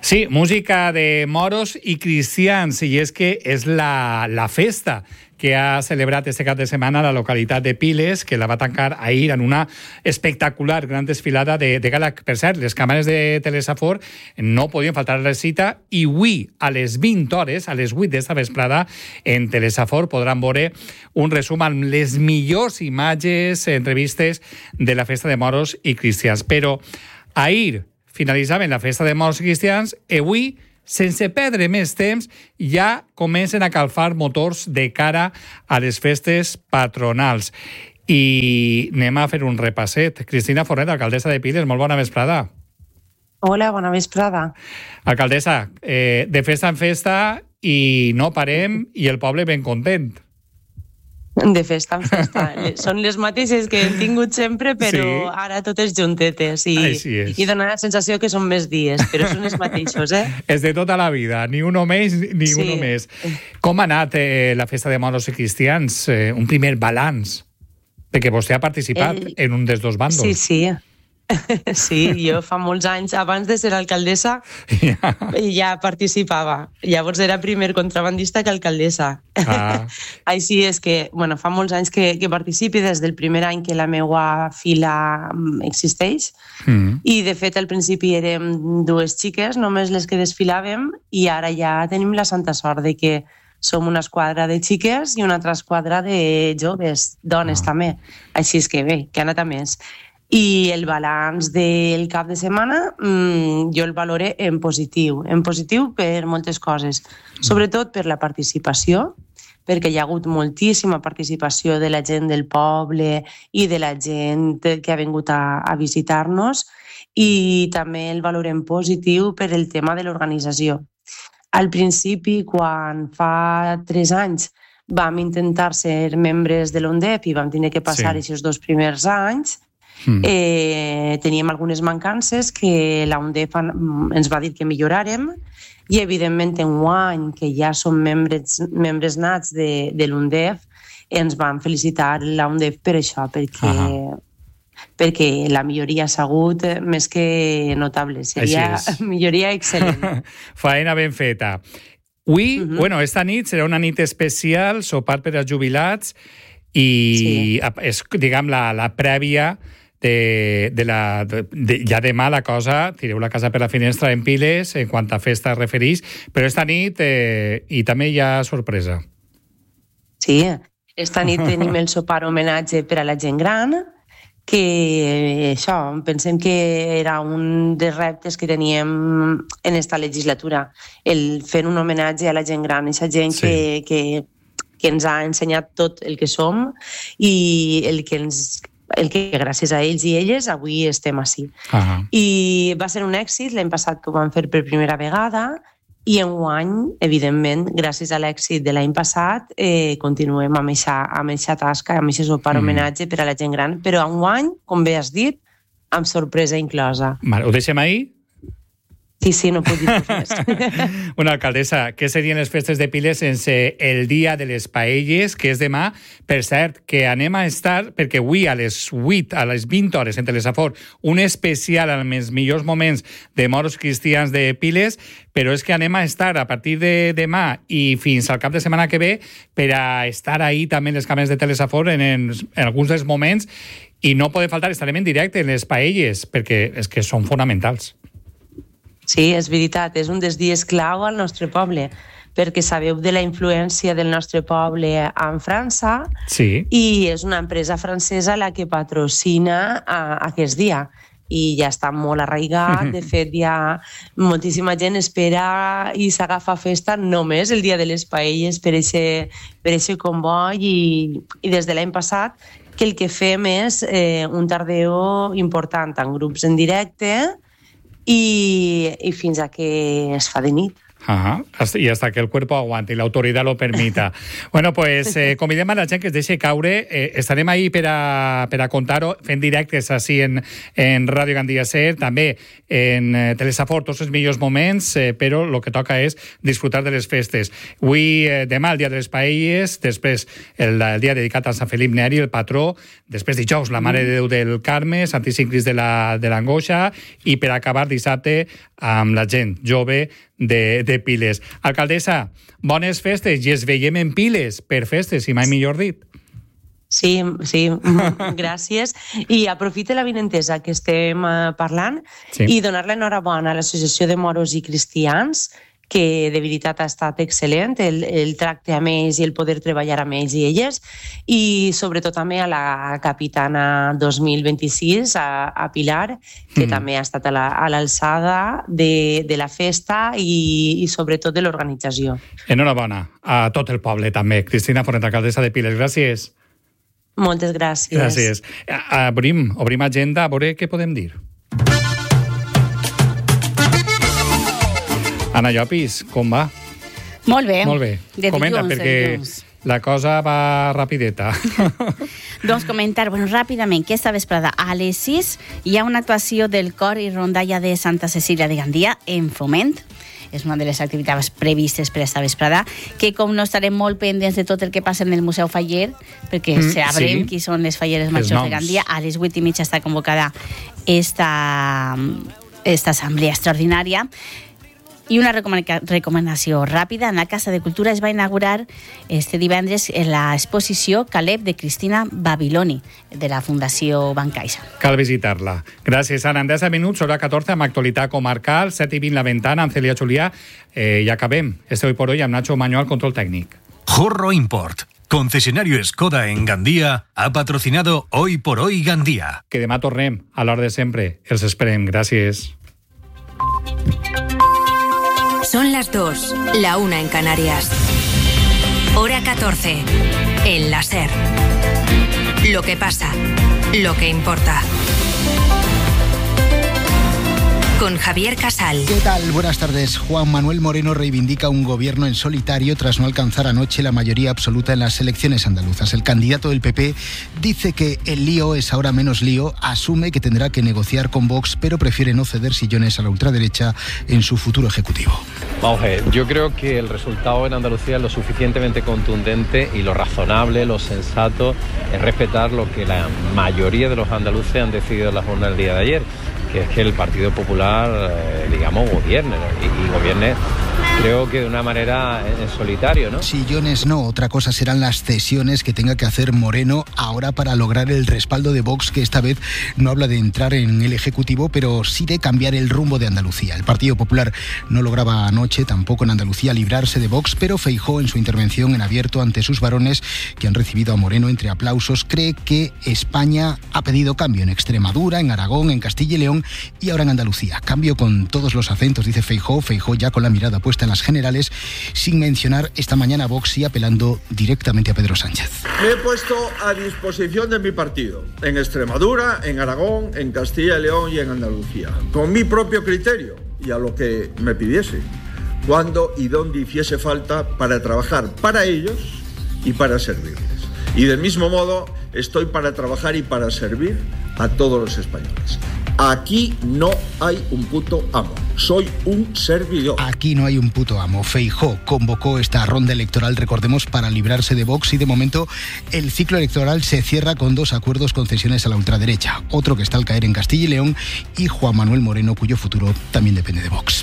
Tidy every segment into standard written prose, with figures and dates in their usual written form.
Sí, música de moros i cristians, i és que és la festa que ha celebrat este cap de setmana la localitat de Piles, que la va tancar ahir en una espectacular gran desfilada de gala. Per cert, les càmeres de Telesafor no podien faltar a la cita, i avui, a les 20 hores, a les 8 d'esta vesprada, en Telesafor podran veure un resum amb les millors imatges, entrevistes de la festa de moros i cristians. Però ahir finalitzaven la festa de moros i cristians, i avui, sense perdre més temps, ja comencen a calfar motors de cara a les festes patronals. I anem a fer un repasset. Cristina Fornet, alcaldessa de Piles, molt bona vesprada. Hola, bona vesprada. Alcaldessa, de festa en festa i no parem, i el poble ben content. De festa en festa. Són les mateixes que hem tingut sempre, però sí, ara totes juntetes. I dona la sensació que són més dies, però són els mateixos, És de tota la vida, ni uno més ni uno més. Com ha anat la festa de moros i cristians? Un primer balanç, perquè vostè ha participat en un dels dos bàndols. Sí. Sí, jo fa molts anys, abans de ser alcaldessa, ja participava. Llavors era primer contrabandista que alcaldessa. Així és que, fa molts anys que participi, des del primer any que la meva fila existeix. I, de fet, al principi érem dues xiques, només les que desfilàvem, i ara ja tenim la santa sort de que som una esquadra de xiques i una altra esquadra de joves, dones també. Així és que bé, que ha anat a més. I el balanç del cap de setmana jo el valore en positiu per moltes coses, sobretot per la participació, perquè hi ha hagut moltíssima participació de la gent del poble i de la gent que ha vingut a visitar-nos, i també el valorem positiu per el tema de l'organització. Al principi, quan fa 3 anys vam intentar ser membres de l'ONDEP i vam tenir que passar aquests 2 primers anys, teníem algunes mancances que la UNDEF ens va dir que milloràrem, i evidentment en un any que ja som membres nats de l'UNDEF ens van felicitar la UNDEF per això, perquè la milloria ha sigut més que notable, seria milloria excel·lent. Faena ben feta. Avui, esta nit serà una nit especial, sopar per als jubilats, i és, diguem, la prèvia ja demà la cosa, tireu la casa per la finestra en Piles, en quant a festa es refereix, però esta nit i també hi ha sorpresa. Sí, esta nit tenim el sopar homenatge per a la gent gran, que això, pensem que era un dels reptes que teníem en esta legislatura, el fer un homenatge a la gent gran, aquesta gent que ens ha ensenyat tot el que som i el que gràcies a ells i elles avui estem així. I va ser un èxit, l'any passat que ho vam fer per primera vegada, i enguany, evidentment, gràcies a l'èxit de l'any passat, continuem amb aquesta tasca, amb aquest sopar homenatge per a la gent gran, però enguany, com bé has dit, amb sorpresa inclosa. Ho deixem ahir? Sí, no puc dir res. Una alcaldessa, què serien les festes de Piles sense el dia de les paelles, que és demà? Per cert, que anem a estar, perquè avui a les 8, a les 20 hores, en Telesafor, un especial amb els millors moments de moros cristians de Piles, però és que anem a estar a partir de demà i fins al cap de setmana que ve per a estar ahí també en les càmeres de Telesafor en alguns dels moments, i no poden faltar, estarem en directe en les paelles, perquè és que són fonamentals. Sí, és veritat, és un dels dies clau al nostre poble, perquè sabeu de la influència del nostre poble en França, i és una empresa francesa la que patrocina aquest dia, i ja està molt arraigat. De fet, ja moltíssima gent espera i s'agafa festa només el dia de les paelles per aquest comboi, i des de l'any passat que el que fem és un tardeo important en grups en directe, i fins a que es fa de nit. Ajá. I hasta que el cuerpo aguante i l'autoritat lo permita. Bueno, pues convidem a la gent que es deixi caure. Estarem ahí per a contar-ho, fent directes així en Ràdio Gandia Ser, també en Telesafort, tots els millors moments, però el que toca és disfrutar de les festes. Avui, demà, el dia de les paelles, després el dia dedicat a Sant Felip Neri, el patró, després dijous, la Mare de Déu del Carme, Santíssim Crist de l'Angoixa, i per acabar dissabte amb la gent jove de Piles. Alcaldessa, bones festes i es veiem en Piles per festes, si mai millor dit. Sí, gràcies. I aprofite la vinentesa que estem parlant i donar l'enhorabona a l'Associació de Moros i Cristians, que de veritat ha estat excel·lent, el tracte amb ells i el poder treballar amb ells i elles, i sobretot també a la capitana 2026, a Pilar, que també ha estat a l'alçada de la festa i sobretot de l'organització. Enhorabona a tot el poble també. Cristina Fornet, alcaldessa de Piles, gràcies. Moltes gràcies. Gràcies. Obrim agenda, a veure què podem dir. Anna Llopis, com va? Molt bé. Molt bé. Comenta, perquè la cosa va rapideta. Doncs comentar, ràpidament, que esta vesprada a les 6 hi ha una actuació del cor i rondalla de Santa Cecília de Gandia en Foment. És una de les activitats previstes per esta vesprada, que com no estarem molt pendents de tot el que passa en el Museu Faller, perquè sabrem qui són les falleres majors de Gandia, a les 8:30 està convocada esta assemblea extraordinària. I una recomanació ràpida. En la Casa de Cultura es va inaugurar este divendres l'exposició Caleb de Cristina Babiloni, de la Fundació Bancaixa. Cal visitar-la. Gràcies, Anna. En 10 minuts, hora 14, amb actualitat comarcal, 7:20 La Ventana, amb Celia Julià. I acabem. Este Hoy por Hoy amb Nacho Mañó al control tècnic. Jorro Import, concesionario Skoda en Gandía, ha patrocinado Hoy por Hoy Gandía. Que demà tornem a l'hora de sempre. Els esperem. Gràcies. Son las 2, la 1 en Canarias. Hora 14, en la SER. Lo que pasa, lo que importa. Con Javier Casal. ¿Qué tal? Buenas tardes. Juan Manuel Moreno reivindica un gobierno en solitario tras no alcanzar anoche la mayoría absoluta en las elecciones andaluzas. El candidato del PP dice que el lío es ahora menos lío, asume que tendrá que negociar con Vox, pero prefiere no ceder sillones a la ultraderecha en su futuro ejecutivo. Vamos a ver, yo creo que el resultado en Andalucía es lo suficientemente contundente y lo razonable, lo sensato es respetar lo que la mayoría de los andaluces han decidido en la jornada del día de ayer, que es que el Partido Popular, gobierne, y gobierne, creo que de una manera en solitario, ¿no? Sillones no, otra cosa serán las cesiones que tenga que hacer Moreno ahora para lograr el respaldo de Vox, que esta vez no habla de entrar en el Ejecutivo, pero sí de cambiar el rumbo de Andalucía. El Partido Popular no lograba anoche, tampoco en Andalucía, librarse de Vox, pero Feijóo, en su intervención en abierto ante sus varones, que han recibido a Moreno entre aplausos, cree que España ha pedido cambio en Extremadura, en Aragón, en Castilla y León y ahora en Andalucía. Cambio con todos los acentos, dice Feijóo. Feijóo ya con la mirada puesta en las generales, sin mencionar esta mañana a Vox y apelando directamente a Pedro Sánchez. Me he puesto a disposición de mi partido, en Extremadura, en Aragón, en Castilla y León y en Andalucía, con mi propio criterio y a lo que me pidiese, cuando y donde hiciese falta para trabajar para ellos y para servirles. Y del mismo modo estoy para trabajar y para servir a todos los españoles. Aquí no hay un puto amo, soy un servidor. Aquí no hay un puto amo. Feijóo convocó esta ronda electoral, recordemos, para librarse de Vox, y de momento el ciclo electoral se cierra con 2 acuerdos concesiones a la ultraderecha, otro que está al caer en Castilla y León, y Juan Manuel Moreno, cuyo futuro también depende de Vox.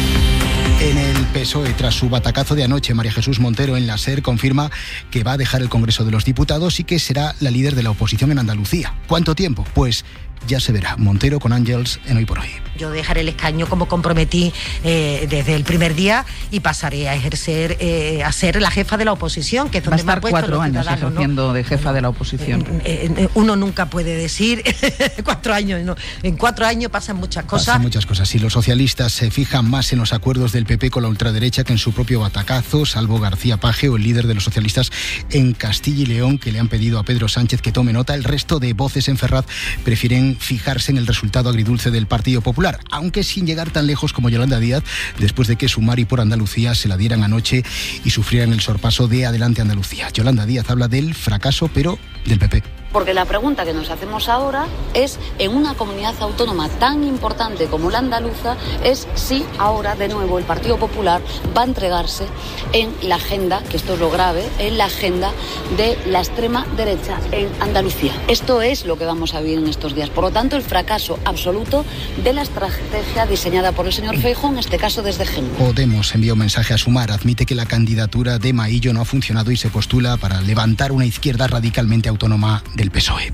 En el PSOE, tras su batacazo de anoche, María Jesús Montero en la SER confirma que va a dejar el Congreso de los Diputados y que será la líder de la oposición en Andalucía. ¿Cuánto tiempo? Pues ya se verá. Montero con Ángels en Hoy por Hoy. Yo dejaré el escaño como comprometí desde el primer día y pasaré a ejercer, a ser la jefa de la oposición, que es donde va a estar me ha puesto 4 años ejerciendo, ¿no?, de jefa de la oposición. Uno nunca puede decir 4 años, ¿no? En 4 años pasan muchas cosas. Pasan muchas cosas. Si los socialistas se fijan más en los acuerdos del PP con la ultraderecha que en su propio batacazo, salvo García Page o el líder de los socialistas en Castilla y León, que le han pedido a Pedro Sánchez que tome nota, el resto de voces en Ferraz prefieren quieren fijarse en el resultado agridulce del Partido Popular, aunque sin llegar tan lejos como Yolanda Díaz, después de que Sumar y Por Andalucía se la dieran anoche y sufrieran el sorpaso de Adelante Andalucía. Yolanda Díaz habla del fracaso, pero del PP. Porque la pregunta que nos hacemos ahora es, en una comunidad autónoma tan importante como la andaluza, es si ahora de nuevo el Partido Popular va a entregarse en la agenda, que esto es lo grave, en la agenda de la extrema derecha en Andalucía. Esto es lo que vamos a vivir en estos días. Por lo tanto, el fracaso absoluto de la estrategia diseñada por el señor Feijóo, en este caso desde Génova. Podemos envió un mensaje a Sumar, admite que la candidatura de Maillo no ha funcionado y se postula para levantar una izquierda radicalmente autónoma del PSOE.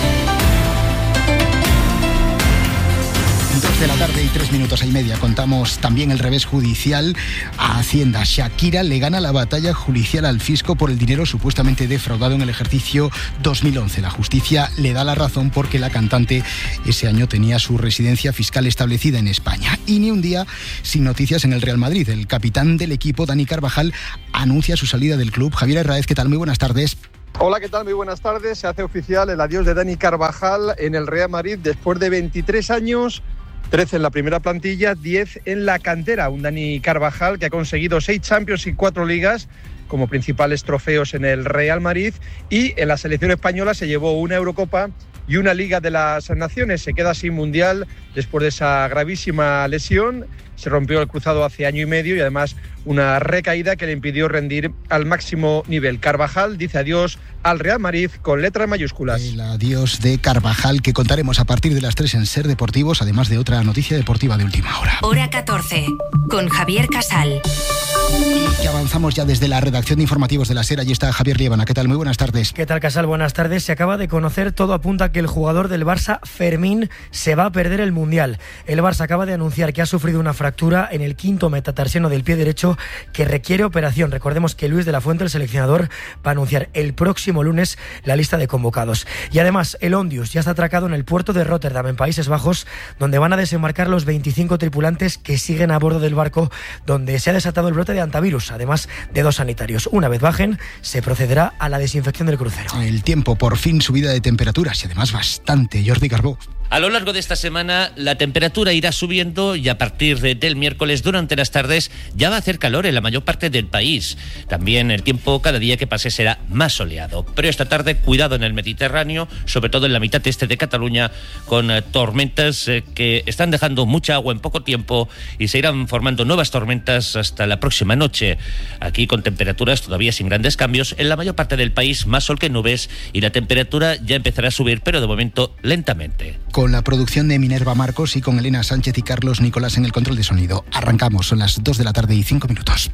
2 de la tarde y 3 minutos y media. Contamos también el revés judicial a Hacienda. Shakira le gana la batalla judicial al fisco por el dinero supuestamente defraudado en el ejercicio 2011. La justicia le da la razón porque la cantante ese año tenía su residencia fiscal establecida en España. Y ni un día sin noticias en el Real Madrid. El capitán del equipo, Dani Carvajal, anuncia su salida del club. Javier Herráez, ¿qué tal? Muy buenas tardes. Hola, ¿qué tal? Muy buenas tardes. Se hace oficial el adiós de Dani Carvajal en el Real Madrid después de 23 años, 13 en la primera plantilla, 10 en la cantera. Un Dani Carvajal que ha conseguido 6 Champions y 4 ligas como principales trofeos en el Real Madrid, y en la selección española se llevó una Eurocopa y una Liga de las Naciones. Se queda sin Mundial después de esa gravísima lesión. Se rompió el cruzado hace año y medio y además una recaída que le impidió rendir al máximo nivel. Carvajal dice adiós al Real Madrid con letras mayúsculas. El adiós de Carvajal, que contaremos a partir de las 3 en Ser Deportivos, además de otra noticia deportiva de última hora. Hora 14, con Javier Casal. Y que avanzamos ya desde la redacción de informativos de la SER. Allí está Javier Liébana. ¿Qué tal? Muy buenas tardes. ¿Qué tal, Casal? Buenas tardes. Se acaba de conocer, todo apunta a que el jugador del Barça, Fermín, se va a perder el Mundial. El Barça acaba de anunciar que ha sufrido una fractura en el quinto metatarsiano del pie derecho que requiere operación. Recordemos que Luis de la Fuente, el seleccionador, va a anunciar el próximo lunes la lista de convocados. Y además, el Ondius ya está atracado en el puerto de Rotterdam, en Países Bajos, donde van a desembarcar los 25 tripulantes que siguen a bordo del barco donde se ha desatado el brote de hantavirus, además de 2 sanitarios. Una vez bajen, se procederá a la desinfección del crucero. El tiempo, por fin subida de temperaturas y además bastante. Jordi Carbó. A lo largo de esta semana la temperatura irá subiendo y a partir del miércoles durante las tardes ya va a hacer calor en la mayor parte del país. También el tiempo cada día que pase será más soleado. Pero esta tarde cuidado en el Mediterráneo, sobre todo en la mitad este de Cataluña, con tormentas que están dejando mucha agua en poco tiempo y se irán formando nuevas tormentas hasta la próxima noche. Aquí con temperaturas todavía sin grandes cambios. En la mayor parte del país más sol que nubes y la temperatura ya empezará a subir, pero de momento lentamente. Con la producción de Minerva Marcos y con Elena Sánchez y Carlos Nicolás en el control de sonido. Arrancamos, son las 2 de la tarde y 5 minutos.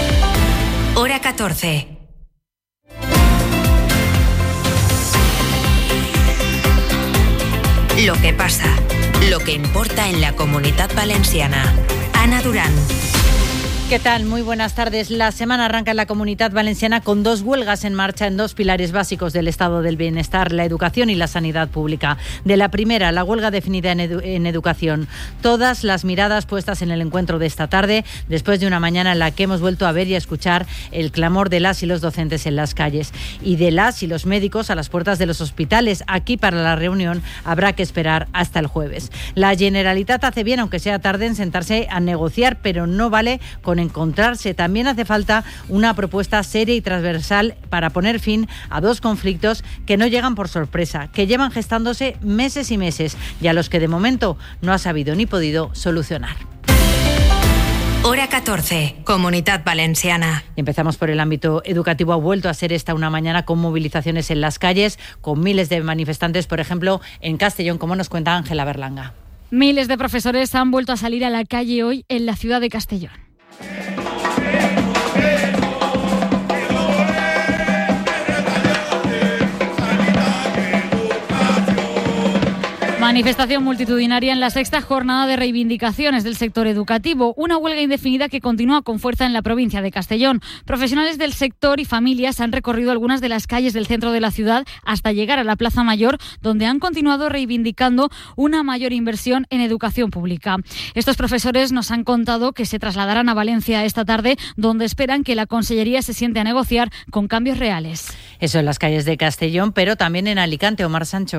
Hora 14. Lo que pasa, lo que importa en la Comunitat Valenciana. Ana Durán. ¿Qué tal? Muy buenas tardes. La semana arranca en la Comunitat Valenciana con 2 huelgas en marcha en 2 pilares básicos del estado del bienestar, la educación y la sanidad pública. De la primera, la huelga definida en educación. Todas las miradas puestas en el encuentro de esta tarde, después de una mañana en la que hemos vuelto a ver y a escuchar el clamor de las y los docentes en las calles y de las y los médicos a las puertas de los hospitales. Aquí para la reunión habrá que esperar hasta el jueves. La Generalitat hace bien, aunque sea tarde, en sentarse a negociar, pero no vale con encontrarse. También hace falta una propuesta seria y transversal para poner fin a 2 conflictos que no llegan por sorpresa, que llevan gestándose meses y meses y a los que de momento no ha sabido ni podido solucionar. Hora 14, Comunitat Valenciana. Empezamos por el ámbito educativo. Ha vuelto a ser esta una mañana con movilizaciones en las calles, con miles de manifestantes, por ejemplo, en Castellón, como nos cuenta Ángela Berlanga. Miles de profesores han vuelto a salir a la calle hoy en la ciudad de Castellón. Manifestación multitudinaria en la 6ª jornada de reivindicaciones del sector educativo. Una huelga indefinida que continúa con fuerza en la provincia de Castellón. Profesionales del sector y familias han recorrido algunas de las calles del centro de la ciudad hasta llegar a la Plaza Mayor, donde han continuado reivindicando una mayor inversión en educación pública. Estos profesores nos han contado que se trasladarán a Valencia esta tarde, donde esperan que la Consellería se siente a negociar con cambios reales. Eso en las calles de Castellón, pero también en Alicante, Omar Sancho.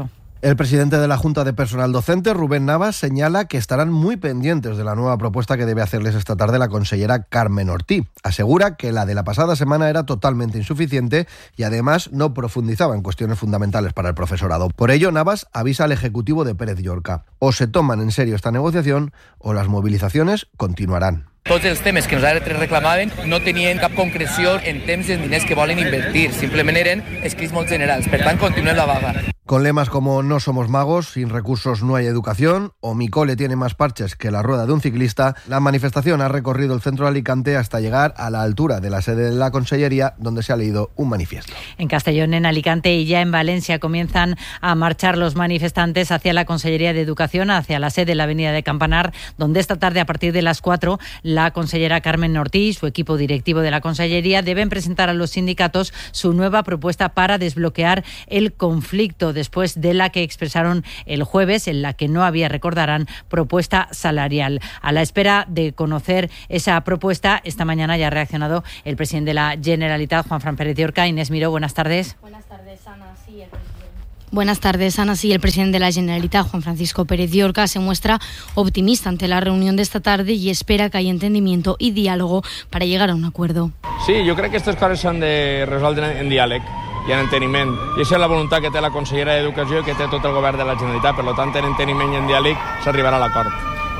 El presidente de la Junta de Personal Docente, Rubén Navas, señala que estarán muy pendientes de la nueva propuesta que debe hacerles esta tarde la consellera Carmen Ortí. Asegura que la de la pasada semana era totalmente insuficiente y además no profundizaba en cuestiones fundamentales para el profesorado. Por ello, Navas avisa al Ejecutivo de Pérez Llorca: o se toman en serio esta negociación o las movilizaciones continuarán. Tots els temes que nosaltres reclamaven no tenien cap concreció en temps i en diners que volen invertir, simplement eren escrits molt generals. Per tant, continuem la vaga. Con lemas como "no somos magos", "sin recursos no hay educación" o "mi cole tiene más parches que la rueda de un ciclista", la manifestación ha recorrido el centro de Alicante hasta llegar a la altura de la sede de la Consellería, donde se ha leído un manifiesto. En Castellón, en Alicante y ya en Valencia comienzan a marchar los manifestantes hacia la Consellería de Educación, hacia la sede de la Avenida de Campanar, donde esta tarde, a partir de las 4, la consellera Carmen Ortí y su equipo directivo de la Consellería deben presentar a los sindicatos su nueva propuesta para desbloquear el conflicto, después de la que expresaron el jueves, en la que no había, recordarán, propuesta salarial. A la espera de conocer esa propuesta, esta mañana ya ha reaccionado el presidente de la Generalitat, Juanfran Pérez Llorca. Inés Miró, buenas tardes. Buenas tardes, Ana. Sí, Buenas tardes, Ana. Sí, el presidente de la Generalitat, Juan Francisco Pérez Llorca, se muestra optimista ante la reunión de esta tarde y espera que haya entendimiento y diálogo para llegar a un acuerdo. Sí, jo crec que aquestes coses s'han de resoldre en diàleg i en enteniment. I aquesta és la voluntat que té la consellera d'Educació i que té tot el govern de la Generalitat. Per tant, en enteniment i en diàleg s'arribarà a l'acord.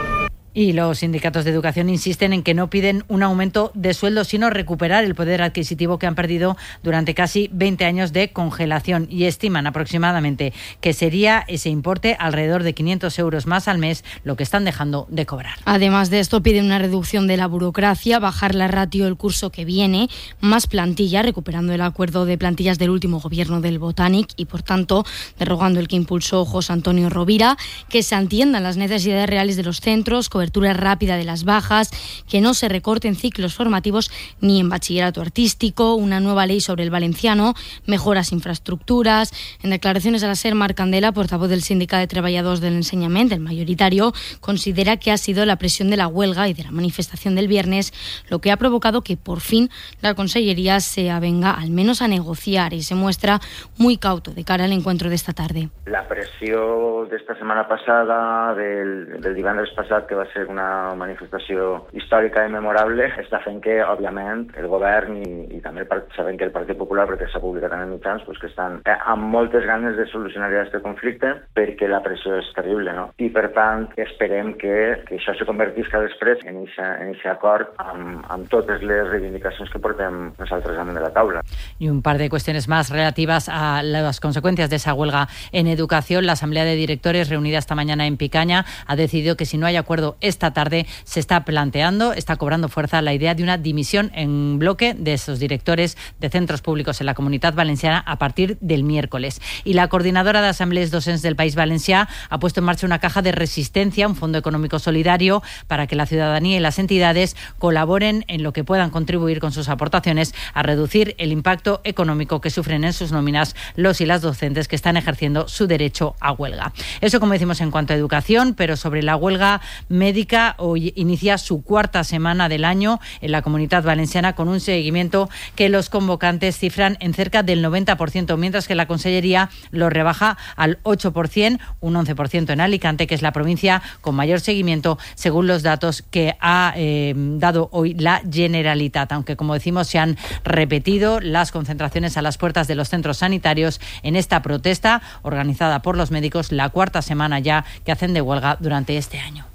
Y los sindicatos de educación insisten en que no piden un aumento de sueldo, sino recuperar el poder adquisitivo que han perdido durante casi 20 años de congelación, y estiman aproximadamente que sería ese importe alrededor de 500 euros más al mes lo que están dejando de cobrar. Además de esto, piden una reducción de la burocracia, bajar la ratio el curso que viene, más plantilla, recuperando el acuerdo de plantillas del último gobierno del Botanic y, por tanto, derogando el que impulsó José Antonio Rovira, que se atiendan las necesidades reales de los centros, cobertura rápida de las bajas, que no se recorten ciclos formativos ni en bachillerato artístico, una nueva ley sobre el valenciano, mejoras infraestructuras. En declaraciones a la SER, Marc Candela, portavoz del Sindicat de Treballadors del Enseñament, el mayoritario, considera que ha sido la presión de la huelga y de la manifestación del viernes lo que ha provocado que por fin la Consellería se avenga al menos a negociar, y se muestra muy cauto de cara al encuentro de esta tarde. La pressió d'esta setmana passada, del divendres passat, que va ser una manifestació històrica i memorable, està fent que, òbviament, el govern i també sabem que el Partit Popular, perquè s'ha publicat en els mitjans, pues, que estan amb moltes ganes de solucionar aquest conflicte, perquè la pressió és terrible, no? I, per tant, esperem que això se convertisca després en aquest acord amb totes les reivindicacions que portem nosaltres damunt de la taula. Y un par de cuestiones más relativas a las consecuencias de esa huelga en educación. La Asamblea de Directores, reunida esta mañana en Picaña, ha decidido que si no hay acuerdo esta tarde, se está cobrando fuerza la idea de una dimisión en bloque de esos directores de centros públicos en la Comunitat Valenciana a partir del miércoles. Y la coordinadora de asamblees docents del País Valencià ha puesto en marcha una caja de resistencia, un fondo económico solidario, para que la ciudadanía y las entidades colaboren en lo que puedan contribuir con sus aportaciones a reducir el impacto económico que sufren en sus nóminas los y las docentes que están ejerciendo su derecho a huelga. Eso, como decimos, en cuanto a educación, pero sobre la huelga médica, hoy inicia su cuarta semana del año en la Comunitat Valenciana, con un seguimiento que los convocantes cifran en cerca del 90%, mientras que la Consellería lo rebaja al 8%, un 11% en Alicante, que es la provincia con mayor seguimiento según los datos que ha dado hoy la Generalitat, aunque, como decimos, se han repetido las concentraciones a las puertas de los centros sanitarios en esta protesta organizada por los médicos, la cuarta semana ya que hacen de huelga durante este año.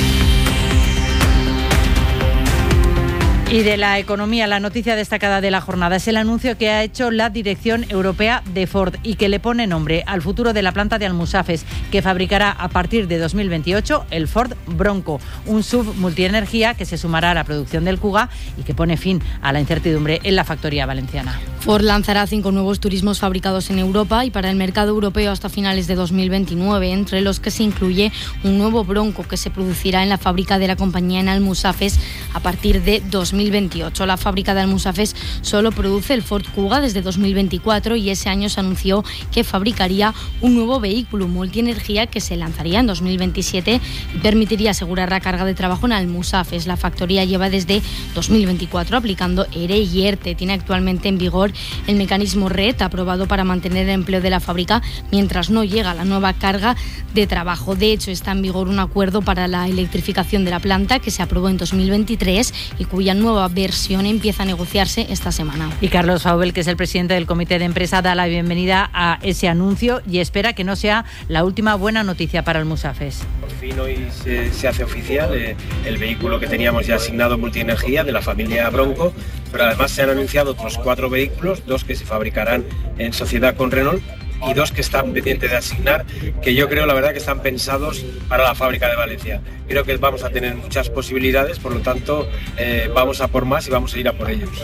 Y de la economía, la noticia destacada de la jornada es el anuncio que ha hecho la Dirección Europea de Ford y que le pone nombre al futuro de la planta de Almusafes, que fabricará a partir de 2028 el Ford Bronco, un SUV multienergía que se sumará a la producción del Kuga y que pone fin a la incertidumbre en la factoría valenciana. Ford lanzará 5 nuevos turismos fabricados en Europa y para el mercado europeo hasta finales de 2029, entre los que se incluye un nuevo Bronco que se producirá en la fábrica de la compañía en Almusafes a partir de 2028. La fábrica de Almusafes solo produce el Ford Kuga desde 2024 y ese año se anunció que fabricaría un nuevo vehículo multienergía que se lanzaría en 2027 y permitiría asegurar la carga de trabajo en Almusafes. La factoría lleva desde 2024 aplicando ERE y ERTE. Tiene actualmente en vigor el mecanismo RED aprobado para mantener el empleo de la fábrica mientras no llega la nueva carga de trabajo. De hecho, está en vigor un acuerdo para la electrificación de la planta que se aprobó en 2023 y cuya nueva versión empieza a negociarse esta semana. Y Carlos Faubel, que es el presidente del comité de empresa, da la bienvenida a ese anuncio y espera que no sea la última buena noticia para Almusafes. Por fin hoy se hace oficial el vehículo que teníamos ya asignado multienergía de la familia Bronco, pero además se han anunciado otros 4 vehículos, 2 que se fabricarán en sociedad con Renault y 2 que están pendientes de asignar, que yo creo la verdad que están pensados para la fábrica de Valencia. Creo que vamos a tener muchas posibilidades, por lo tanto vamos a por más y vamos a ir a por ellos.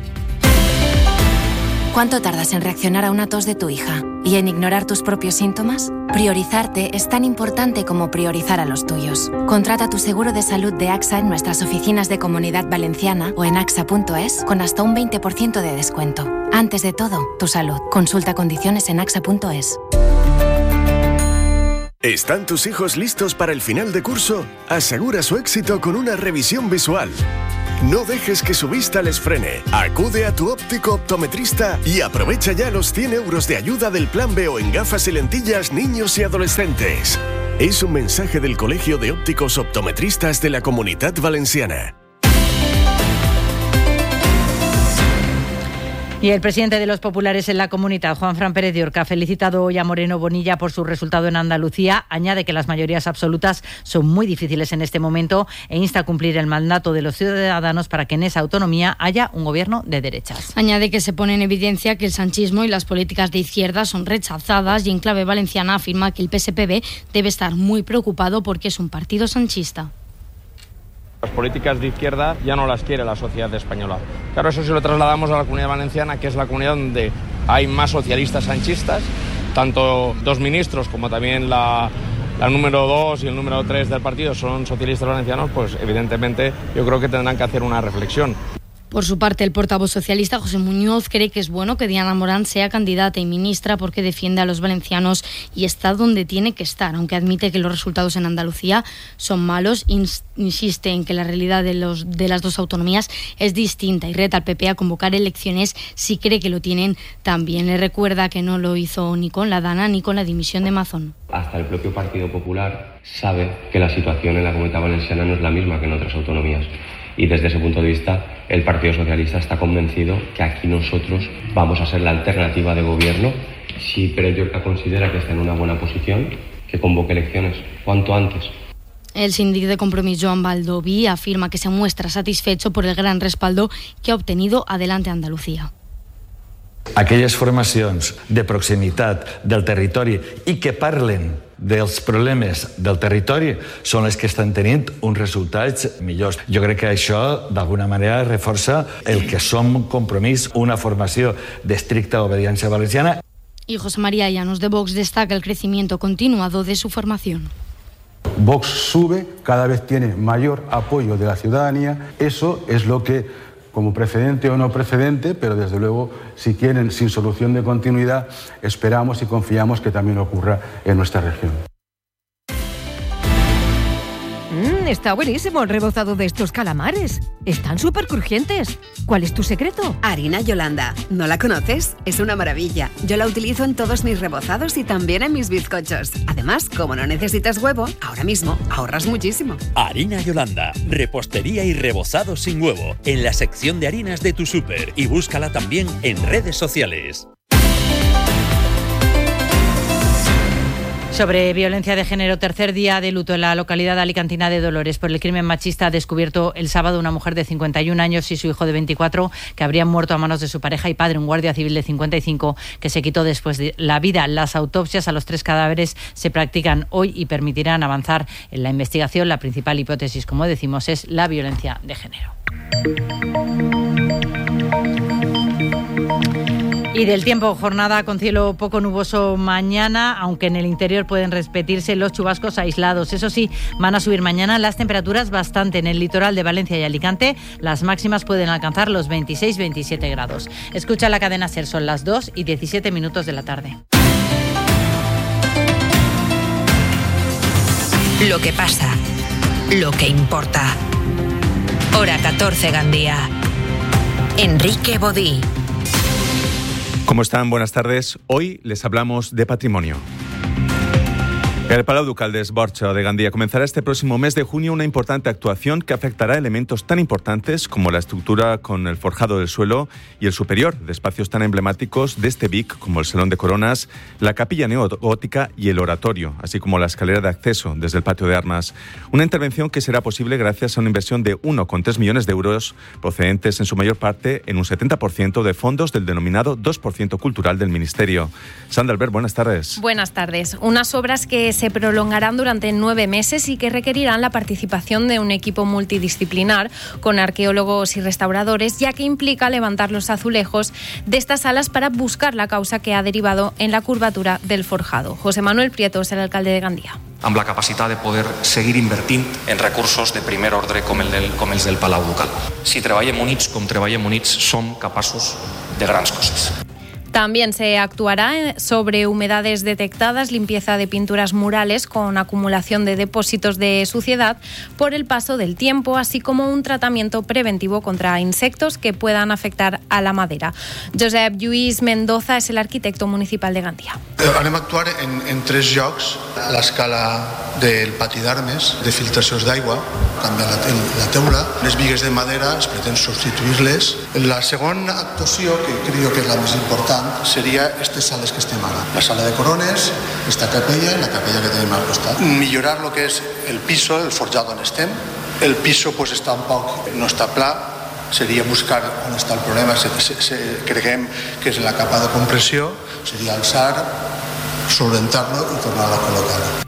¿Cuánto tardas en reaccionar a una tos de tu hija y en ignorar tus propios síntomas? Priorizarte es tan importante como priorizar a los tuyos. Contrata tu seguro de salud de AXA en nuestras oficinas de Comunidad Valenciana o en axa.es con hasta un 20% de descuento. Antes de todo, tu salud. Consulta condiciones en axa.es. ¿Están tus hijos listos para el final de curso? Asegura su éxito con una revisión visual. No dejes que su vista les frene. Acude a tu óptico optometrista y aprovecha ya los 100 euros de ayuda del Plan B o en gafas y lentillas niños y adolescentes. Es un mensaje del Colegio de Ópticos Optometristas de la Comunidad Valenciana. Y el presidente de los populares en la Comunidad, Juanfran Pérez de Orca, ha felicitado hoy a Moreno Bonilla por su resultado en Andalucía. Añade que las mayorías absolutas son muy difíciles en este momento e insta a cumplir el mandato de los ciudadanos para que en esa autonomía haya un gobierno de derechas. Añade que se pone en evidencia que el sanchismo y las políticas de izquierda son rechazadas y en clave valenciana afirma que el PSPB debe estar muy preocupado porque es un partido sanchista. Las políticas de izquierda ya no las quiere la sociedad española. Claro, eso si lo trasladamos a la Comunidad Valenciana, que es la comunidad donde hay más socialistas sanchistas, tanto 2 ministros como también la número 2 y el número 3 del partido son socialistas valencianos, pues evidentemente yo creo que tendrán que hacer una reflexión. Por su parte, el portavoz socialista, José Muñoz, cree que es bueno que Diana Morán sea candidata y ministra porque defiende a los valencianos y está donde tiene que estar, aunque admite que los resultados en Andalucía son malos. Insiste en que la realidad de las 2 autonomías es distinta y reta al PP a convocar elecciones si cree que lo tienen también. Le recuerda que no lo hizo ni con la Dana ni con la dimisión de Mazón. Hasta el propio Partido Popular sabe que la situación en la Comunidad Valenciana no es la misma que en otras autonomías. Y desde ese punto de vista, el Partido Socialista está convencido que aquí nosotros vamos a ser la alternativa de gobierno. Si Pérez de Orca considera que está en una buena posición, que convoque elecciones cuanto antes. El síndic de Compromís, Joan Baldoví, afirma que se muestra satisfecho por el gran respaldo que ha obtenido Adelante Andalucía. Aquelles formacions de proximitat del territori i que parlen dels problemes del territori són les que estan tenint uns resultats millors. Jo crec que això, d'alguna manera, reforça el que som Compromís, una formació d'estricta obediència valenciana. Y José María Llanos de Vox destaca el crecimiento continuado de su formación. Vox sube, cada vez tiene mayor apoyo de la ciudadanía. Eso es lo que, como precedente o no precedente, pero desde luego, si quieren, sin solución de continuidad, esperamos y confiamos que también ocurra en nuestra región. Está buenísimo el rebozado de estos calamares. Están súper crujientes. ¿Cuál es tu secreto? Harina Yolanda. ¿No la conoces? Es una maravilla. Yo la utilizo en todos mis rebozados y también en mis bizcochos. Además, como no necesitas huevo, ahora mismo ahorras muchísimo. Harina Yolanda. Repostería y rebozado sin huevo. En la sección de harinas de tu súper. Y búscala también en redes sociales. Sobre violencia de género, tercer día de luto en la localidad alicantina de Dolores por el crimen machista descubierto el sábado una mujer de 51 años y su hijo de 24 que habrían muerto a manos de su pareja y padre, un guardia civil de 55 que se quitó después de la vida. Las autopsias a los 3 cadáveres se practican hoy y permitirán avanzar en la investigación. La principal hipótesis, como decimos, es la violencia de género. Y del tiempo, jornada con cielo poco nuboso mañana, aunque en el interior pueden repetirse los chubascos aislados. Eso sí, van a subir mañana las temperaturas bastante. En el litoral de Valencia y Alicante, las máximas pueden alcanzar los 26-27 grados. Escucha la cadena SER, son las 2:17 de la tarde. Lo que pasa, lo que importa. Hora 14, Gandía. Enrique Bodí. ¿Cómo están? Buenas tardes. Hoy les hablamos de patrimonio. El Palau Ducal de Esborcha de Gandía comenzará este próximo mes de junio una importante actuación que afectará elementos tan importantes como la estructura con el forjado del suelo y el superior de espacios tan emblemáticos de este BIC como el Salón de Coronas, la capilla neogótica y el oratorio, así como la escalera de acceso desde el patio de armas. Una intervención que será posible gracias a una inversión de 1,3 millones de euros procedentes en su mayor parte en un 70% de fondos del denominado 2% cultural del Ministerio. Sandra Albert, buenas tardes. Buenas tardes. Unas obras que se prolongarán durante 9 meses y que requerirán la participación de un equipo multidisciplinar con arqueólogos y restauradores, ya que implica levantar los azulejos de estas salas para buscar la causa que ha derivado en la curvatura del forjado. José Manuel Prieto es el alcalde de Gandía. Amb la capacitat de poder seguir invertint en recursos de primer ordre com els del Palau Ducal. Si treballem units com treballem units, som capaços de grans coses. También se actuará sobre humedades detectadas, limpieza de pinturas murales con acumulación de depósitos de suciedad por el paso del tiempo, así como un tratamiento preventivo contra insectos que puedan afectar a la madera. Josep Lluís Mendoza es el arquitecto municipal de Gandía. Anem a actuar en 3 llocs: l'escala del pati d'armes, de filtracions d'aigua, canviar la teula, les bigues de madera es pretén substituir-les. La segona actuació, que crec que és la més important, seria aquestes sales que estem ara. La sala de corones, esta capella i la capella que tenim al costat. Millorar lo que és el piso, el forjado on estem. El piso pues està un poc, no està pla, seria buscar on està el problema. Creiem que és la capa de compressió, seria alçar, solventar-lo i tornar a col·locar.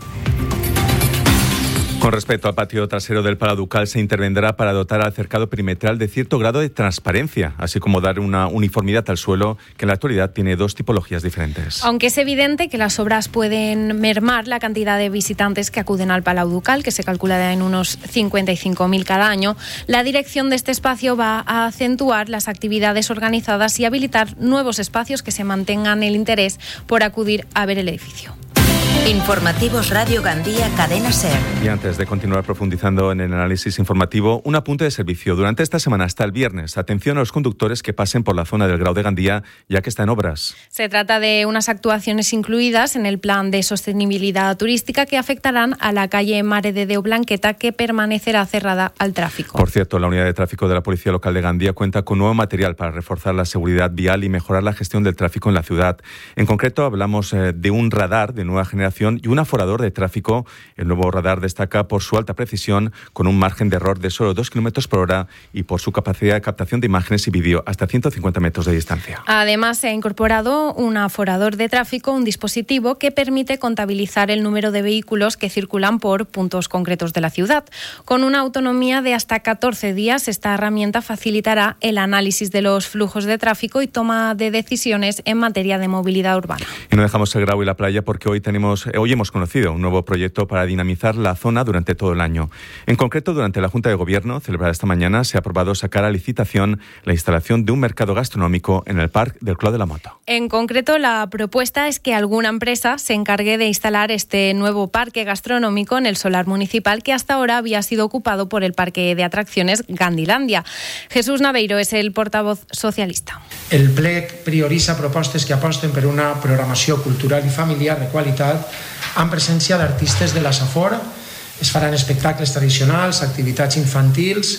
Con respecto al patio trasero del Palau Ducal, se intervendrá para dotar al cercado perimetral de cierto grado de transparencia, así como dar una uniformidad al suelo, que en la actualidad tiene 2 tipologías diferentes. Aunque es evidente que las obras pueden mermar la cantidad de visitantes que acuden al Palau Ducal, que se calcula en unos 55.000 cada año, la dirección de este espacio va a acentuar las actividades organizadas y habilitar nuevos espacios que se mantengan el interés por acudir a ver el edificio. Informativos Radio Gandía, Cadena SER. Y antes de continuar profundizando en el análisis informativo, un apunte de servicio. Durante esta semana hasta el viernes, atención a los conductores que pasen por la zona del Grau de Gandía, ya que está en obras. Se trata de unas actuaciones incluidas en el plan de sostenibilidad turística que afectarán a la calle Mare de Déu Blanqueta, que permanecerá cerrada al tráfico. Por cierto, la unidad de tráfico de la Policía Local de Gandía cuenta con nuevo material para reforzar la seguridad vial y mejorar la gestión del tráfico en la ciudad. En concreto, hablamos de un radar de nueva generación y un aforador de tráfico. El nuevo radar destaca por su alta precisión, con un margen de error de solo 2 km por hora y por su capacidad de captación de imágenes y vídeo hasta 150 metros de distancia. Además, se ha incorporado un aforador de tráfico, un dispositivo que permite contabilizar el número de vehículos que circulan por puntos concretos de la ciudad. Con una autonomía de hasta 14 días, esta herramienta facilitará el análisis de los flujos de tráfico y toma de decisiones en materia de movilidad urbana. Y no dejamos el Grau y la playa porque hoy hemos conocido un nuevo proyecto para dinamizar la zona durante todo el año. En concreto, durante la Junta de Gobierno, celebrada esta mañana, se ha aprobado sacar a licitación la instalación de un mercado gastronómico en el Parc del Clos de la Moto. En concreto, la propuesta es que alguna empresa se encargue de instalar este nuevo parque gastronómico en el solar municipal, que hasta ahora había sido ocupado por el parque de atracciones Gandilandia. Jesús Naveiro es el portavoz socialista. El PLEC prioritza propostes que aposten per una programació cultural i familiar de qualitat amb presència d'artistes de la Safor. Es faran espectacles tradicionals, activitats infantils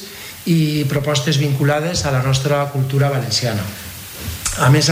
i propostes vinculades a la nostra cultura valenciana. A més,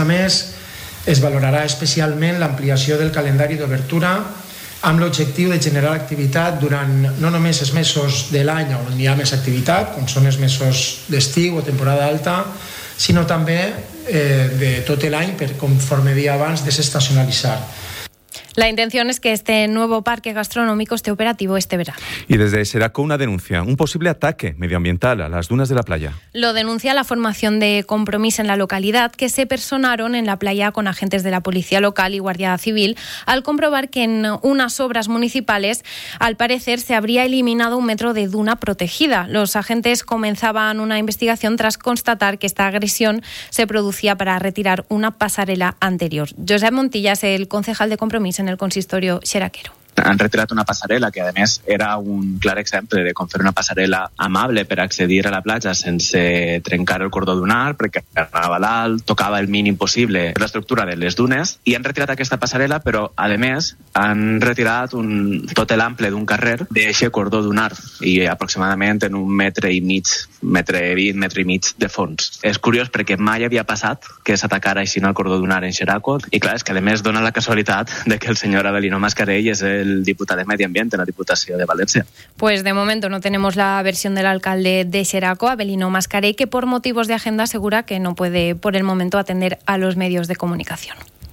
es valorarà especialment l'ampliació del calendari d'obertura amb l'objectiu de generar activitat durant no només els mesos de l'any on hi ha més activitat, com són els mesos d'estiu o temporada alta, sinó també de tot l'any, per, conforme dia abans, desestacionalitzar. La intención es que este nuevo parque gastronómico esté operativo este verano. Y desde Xeraco una denuncia, un posible ataque medioambiental a las dunas de la playa. Lo denuncia la formación de Compromís en la localidad, que se personaron en la playa con agentes de la Policía Local y Guardia Civil al comprobar que en unas obras municipales, al parecer, se habría eliminado un metro de duna protegida. Los agentes comenzaban una investigación tras constatar que esta agresión se producía para retirar una pasarela anterior. Josep Montilla es el concejal de Compromís en el consistorio xeraquero. Han retirat una passarel·la que, a més, era un clar exemple de com fer una passarel·la amable per accedir a la platja sense trencar el cordó dunar, perquè anava dalt, tocava el mínim possible l'estructura de les dunes, i han retirat aquesta passarel·la, però, a més, han retirat tot l'ample d'un carrer d'eixe cordó dunar, i aproximadament en 1,5 metres, 1,20 metres de fons. És curiós perquè mai havia passat que s'atacara així el cordó dunar en Xeraco, i clar, és que, a més, dona la casualitat de que el senyor Avelino Mascarell és el diputado de Medio Ambiente en la Diputación de Valencia. Pues de momento no tenemos la versión del alcalde de Xeraco, Avelino Mascarell, que por motivos de agenda asegura que no puede por el momento atender a los medios de comunicación.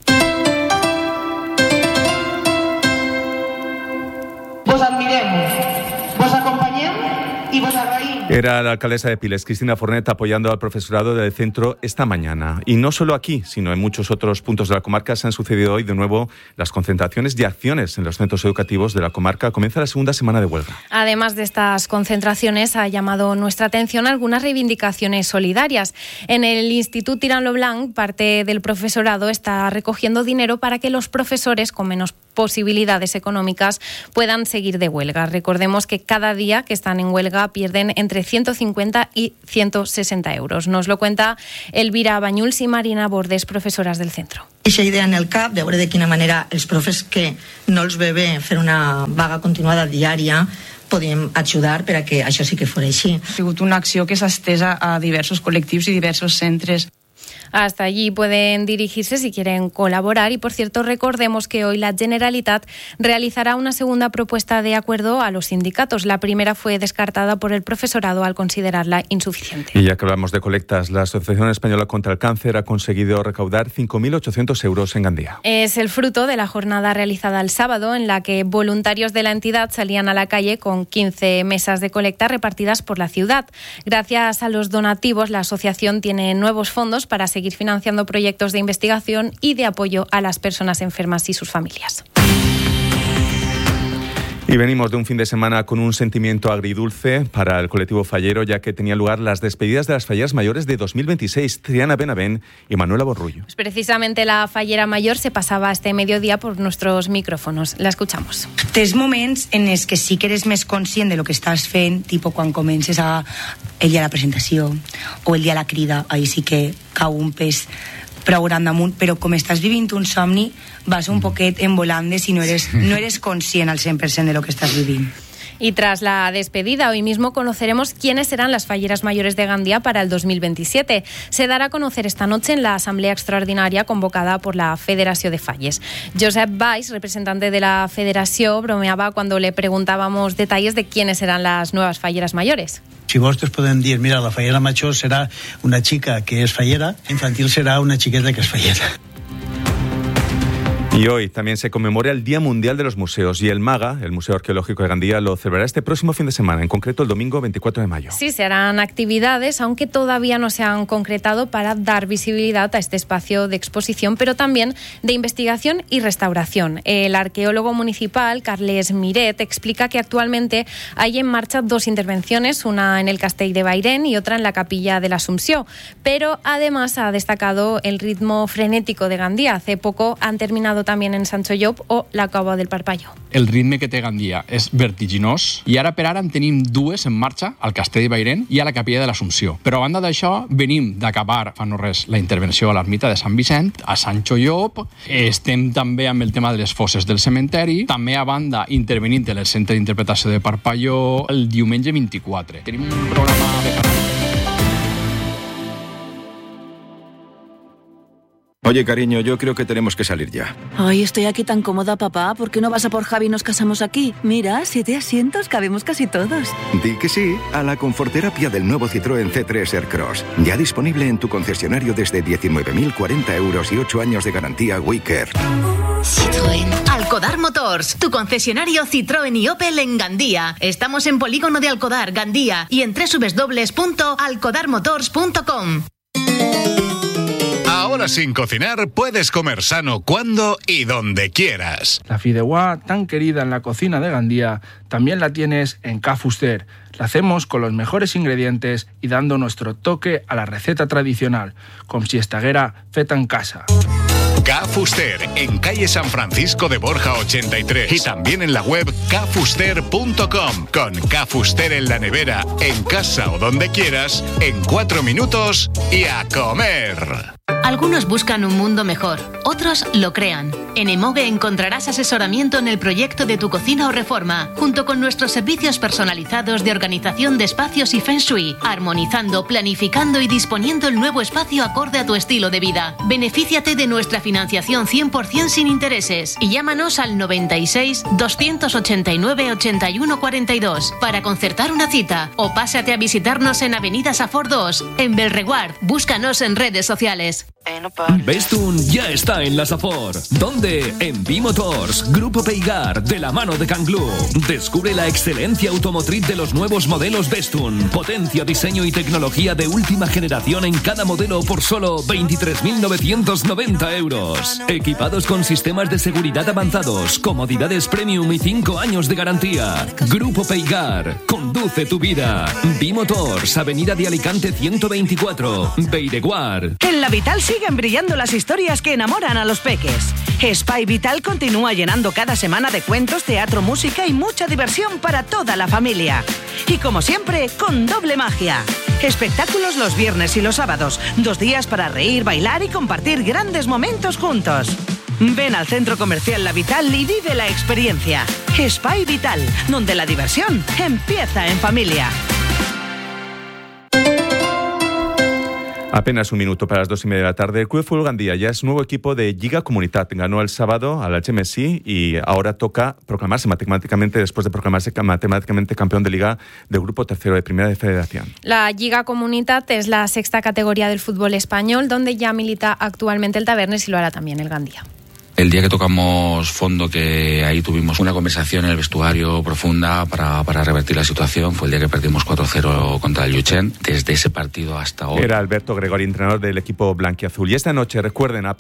Vos admiremos, vos acompañemos y vos agraïm. Era la alcaldesa de Piles, Cristina Fornet, apoyando al profesorado del centro esta mañana. Y no solo aquí, sino en muchos otros puntos de la comarca se han sucedido hoy de nuevo las concentraciones y acciones en los centros educativos de la comarca. Comienza la segunda semana de huelga. Además de estas concentraciones, ha llamado nuestra atención algunas reivindicaciones solidarias. En el Institut Tirant lo Blanc, parte del profesorado está recogiendo dinero para que los profesores con menos posibilidades económicas puedan seguir de huelga. Recordemos que cada día que están en huelga pierden entre 150 y 160 euros. Nos lo cuenta Elvira Bañuls y Marina Bordes, profesoras del centro. Aquesta idea en el cap, veure de quina manera els profes que no els ve bé fer una vaga continuada diària podíem ajudar per a que això sí que fos així. Ha sigut una acció que s'ha estès a diversos col·lectius i diversos centres. Hasta allí pueden dirigirse si quieren colaborar y, por cierto, recordemos que hoy la Generalitat realizará una segunda propuesta de acuerdo a los sindicatos. La primera fue descartada por el profesorado al considerarla insuficiente. Y ya que hablamos de colectas, la Asociación Española contra el Cáncer ha conseguido recaudar 5.800 euros en Gandía. Es el fruto de la jornada realizada el sábado en la que voluntarios de la entidad salían a la calle con 15 mesas de colecta repartidas por la ciudad. Gracias a los donativos, la asociación tiene nuevos fondos para seguir financiando proyectos de investigación y de apoyo a las personas enfermas y sus familias. Y venimos de un fin de semana con un sentimiento agridulce para el colectivo fallero, ya que tenían lugar las despedidas de las falleras mayores de 2026, Triana Benavent y Manuela Borrullo. Pues precisamente la fallera mayor se pasaba este mediodía por nuestros micrófonos. La escuchamos. Tens moments en els que sí que eres més conscient de lo que estàs fent, tipo quan comences el dia de la presentació o el dia de la crida, ahí sí que cau un pes prou gran damunt, però com estàs vivint un somni, vas un poquet en volandes i no eres conscient al 100% de lo que estàs vivint. Y tras la despedida, hoy mismo conoceremos quiénes serán las falleras mayores de Gandía para el 2027. Se dará a conocer esta noche en la asamblea extraordinaria convocada por la Federació de Falles. Josep Valls, representante de la Federació, bromeaba cuando le preguntábamos detalles de quiénes serán las nuevas falleras mayores. Si vostres poden dir, mira, la fallera major serà una xica que és fallera, infantil serà una xiqueta que és fallera. Y hoy también se conmemora el Día Mundial de los Museos y el MAGA, el Museo Arqueológico de Gandía, lo celebrará este próximo fin de semana, en concreto el domingo 24 de mayo. Sí, se harán actividades, aunque todavía no se han concretado para dar visibilidad a este espacio de exposición, pero también de investigación y restauración. El arqueólogo municipal, Carles Miret, explica que actualmente hay en marcha 2 intervenciones, una en el Castell de Bairén y otra en la Capilla de la Asunción, pero además ha destacado el ritmo frenético de Gandía. Hace poco han terminado también en Sancho Llop o la Cova del Parpalló. El ritme que té Gandía és vertiginós i ara per ara en tenim 2 en marxa, al Castell de Bairén i a la Capella de l'Assumpció. Però a banda d'això, venim d'acabar fa no res la intervenció a l'ermita de Sant Vicent, a Sancho Llop, estem també amb el tema de les fosses del cementeri, també a banda intervenint en el centre d'interpretació de Parpalló el diumenge 24. Tenim un programa de Oye, cariño, yo creo que tenemos que salir ya. Ay, estoy aquí tan cómoda, papá. ¿Por qué no vas a por Javi y nos casamos aquí? Mira, 7 asientos, cabemos casi todos. Di que sí a la conforterapia del nuevo Citroën C3 Aircross. Ya disponible en tu concesionario desde 19.040 euros y 8 años de garantía WeCare. Citroën. Alcodar Motors, tu concesionario Citroën y Opel en Gandía. Estamos en Polígono de Alcodar, Gandía, y en www.alcodarmotors.com. Ahora sin cocinar puedes comer sano cuando y donde quieras. La fideuà, tan querida en la cocina de Gandía, también la tienes en Ca Fuster. La hacemos con los mejores ingredientes y dando nuestro toque a la receta tradicional, com si estaguera feta en casa. Ca Fuster, en calle San Francisco de Borja 83 y también en la web cafuster.com. Con Ca Fuster en la nevera, en casa o donde quieras, en 4 minutos y a comer. Algunos buscan un mundo mejor, otros lo crean. En Emoge encontrarás asesoramiento en el proyecto de tu cocina o reforma, junto con nuestros servicios personalizados de organización de espacios y Feng Shui, armonizando, planificando y disponiendo el nuevo espacio acorde a tu estilo de vida. Benefíciate de nuestra financiación 100% sin intereses y llámanos al 96 289 81 42 para concertar una cita o pásate a visitarnos en Avenida Safor 2, en Belreguard. Búscanos en redes sociales. Bestun ya está en la Safor. ¿Dónde? En B-Motors, Grupo Peigar, de la mano de Canglú. Descubre la excelencia automotriz de los nuevos modelos Bestun. Potencia, diseño y tecnología de última generación en cada modelo por solo 23.990 euros. Equipados con sistemas de seguridad avanzados, comodidades premium y 5 años de garantía. Grupo Peigar, conduce tu vida. B-Motors, Avenida de Alicante 124, Beireguar. En la Vital siguen brillando las historias que enamoran a los peques. Spy Vital continúa llenando cada semana de cuentos, teatro, música y mucha diversión para toda la familia. Y como siempre, con doble magia. Espectáculos los viernes y los sábados. 2 días para reír, bailar y compartir grandes momentos juntos. Ven al Centro Comercial La Vital y vive la experiencia. Spy Vital, donde la diversión empieza en familia. Apenas un minuto para las 2:30 de la tarde. El Club de Fútbol Gandía ya es nuevo equipo de Lliga Comunitat. Ganó el sábado al HMSI y ahora toca proclamarse matemáticamente, después de proclamarse matemáticamente campeón de Liga del Grupo Tercero de Primera de Federación. La Lliga Comunitat es la 6ª categoría del fútbol español, donde ya milita actualmente el Tabernes y lo hará también el Gandía. El día que tocamos fondo, que ahí tuvimos una conversación en el vestuario profunda para revertir la situación, fue el día que perdimos 4-0 contra el Llutxent. Desde ese partido hasta hoy. Era Alberto Gregori, entrenador del equipo blanquiazul. Y esta noche, recuerden,